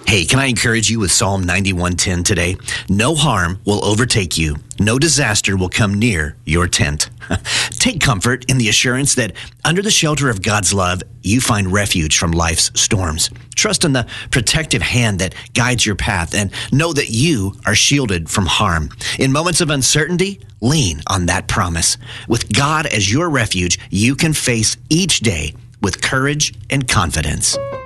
Hey, can I encourage you with Psalm 91:10 today? No harm will overtake you. No disaster will come near your tent. Take comfort in the assurance that under the shelter of God's love, you find refuge from life's storms. Trust in the protective hand that guides your path and know that you are shielded from harm. In moments of uncertainty, lean on that promise. With God as your refuge, you can face each day with courage and confidence.